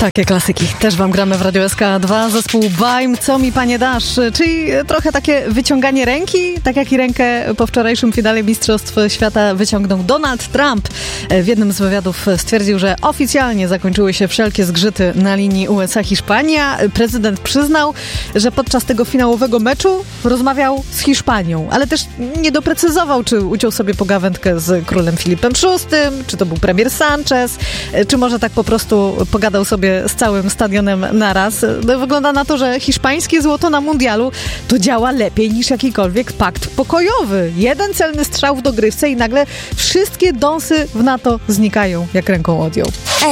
Takie klasyki też wam gramy w Radio SK2. Zespół Bajm, Co mi panie dasz? Czyli trochę takie wyciąganie ręki, tak jak i rękę po wczorajszym finale Mistrzostw Świata wyciągnął Donald Trump. W jednym z wywiadów stwierdził, że oficjalnie zakończyły się wszelkie zgrzyty na linii USA-Hiszpania. Prezydent przyznał, że podczas tego finałowego meczu rozmawiał z Hiszpanią, ale też nie doprecyzował, czy uciął sobie pogawędkę z królem Filipem VI, czy to był premier Sanchez, czy może tak po prostu pogadał sobie z całym stadionem naraz. Wygląda na to, że hiszpańskie złoto na mundialu to działa lepiej niż jakikolwiek pakt pokojowy. Jeden celny strzał w dogrywce i nagle wszystkie dąsy w NATO znikają, jak ręką odjął.